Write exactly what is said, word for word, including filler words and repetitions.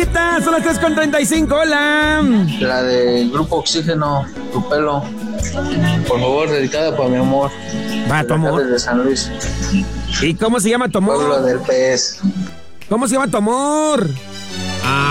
rolita, son las tres con treinta y cinco, hola. La del Grupo Oxígeno, Tu Pelo. Por favor, dedicada para mi amor. Va, tu amor. De San Luis. ¿Y cómo se llama tu amor? Pueblo del Pez. ¿Cómo se llama tu amor?